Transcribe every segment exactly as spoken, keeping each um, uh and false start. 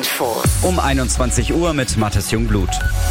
Info. Um einundzwanzig Uhr mit Mathis Jungblut.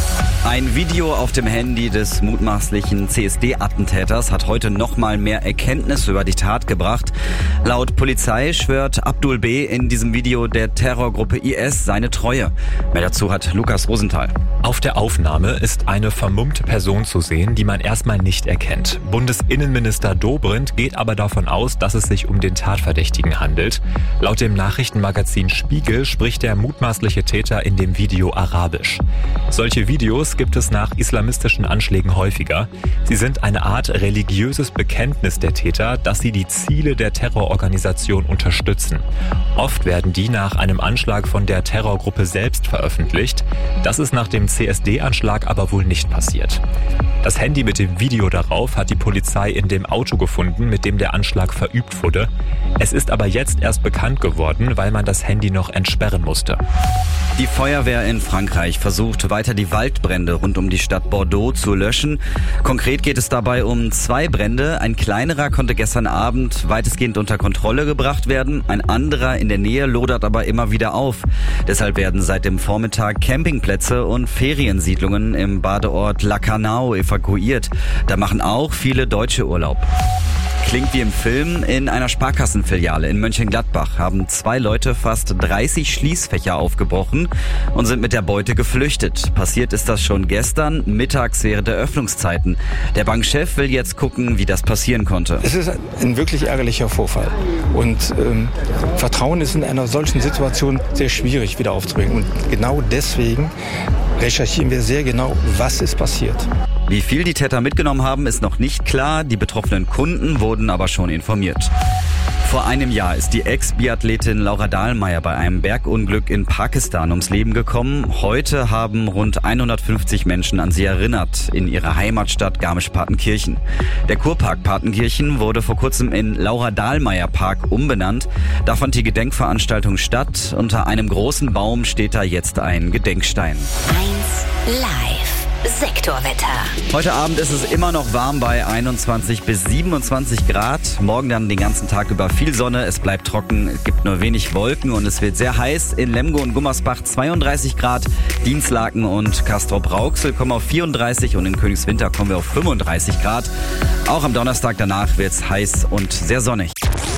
Ein Video auf dem Handy des mutmaßlichen C S D-Attentäters hat heute nochmal mehr Erkenntnis über die Tat gebracht. Laut Polizei schwört Abdul B. in diesem Video der Terrorgruppe I S seine Treue. Mehr dazu hat Lukas Rosenthal. Auf der Aufnahme ist eine vermummte Person zu sehen, die man erstmal nicht erkennt. Bundesinnenminister Dobrindt geht aber davon aus, dass es sich um den Tatverdächtigen handelt. Laut dem Nachrichtenmagazin Spiegel spricht der mutmaßliche Täter in dem Video Arabisch. Solche Videos gibt es nach islamistischen Anschlägen häufiger. Sie sind eine Art religiöses Bekenntnis der Täter, dass sie die Ziele der Terrororganisation unterstützen. Oft werden die nach einem Anschlag von der Terrorgruppe selbst veröffentlicht. Das ist nach dem C S D-Anschlag aber wohl nicht passiert. Das Handy mit dem Video darauf hat die Polizei in dem Auto gefunden, mit dem der Anschlag verübt wurde. Es ist aber jetzt erst bekannt geworden, weil man das Handy noch entsperren musste. Die Feuerwehr in Frankreich versucht weiter die Waldbrände rund um die Stadt Bordeaux zu löschen. Konkret geht es dabei um zwei Brände. Ein kleinerer konnte gestern Abend weitestgehend unter Kontrolle gebracht werden. Ein anderer in der Nähe lodert aber immer wieder auf. Deshalb werden seit dem Vormittag Campingplätze und Feriensiedlungen im Badeort Lacanau evakuiert. Da machen auch viele Deutsche Urlaub. Klingt wie im Film. In einer Sparkassenfiliale in Mönchengladbach haben zwei Leute fast dreißig Schließfächer aufgebrochen und sind mit der Beute geflüchtet. Passiert ist das schon gestern, mittags während der Öffnungszeiten. Der Bankchef will jetzt gucken, wie das passieren konnte. Es ist ein wirklich ärgerlicher Vorfall. Und ähm, Vertrauen ist in einer solchen Situation sehr schwierig wieder aufzubringen. Und genau deswegen recherchieren wir sehr genau, was ist passiert. Wie viel die Täter mitgenommen haben, ist noch nicht klar. Die betroffenen Kunden wurden aber schon informiert. Vor einem Jahr ist die Ex-Biathletin Laura Dahlmeier bei einem Bergunglück in Pakistan ums Leben gekommen. Heute haben rund hundertfünfzig Menschen an sie erinnert in ihrer Heimatstadt Garmisch-Partenkirchen. Der Kurpark Partenkirchen wurde vor kurzem in Laura-Dahlmeier-Park umbenannt. Da fand die Gedenkveranstaltung statt. Unter einem großen Baum steht da jetzt ein Gedenkstein. eins live. Sektorwetter. Heute Abend ist es immer noch warm bei einundzwanzig bis siebenundzwanzig Grad. Morgen dann den ganzen Tag über viel Sonne. Es bleibt trocken, es gibt nur wenig Wolken und es wird sehr heiß. In Lemgo und Gummersbach zweiunddreißig Grad. Dienstlaken und Castrop-Rauxel kommen auf vierunddreißig und in Königswinter kommen wir auf fünfunddreißig Grad. Auch am Donnerstag danach wird es heiß und sehr sonnig.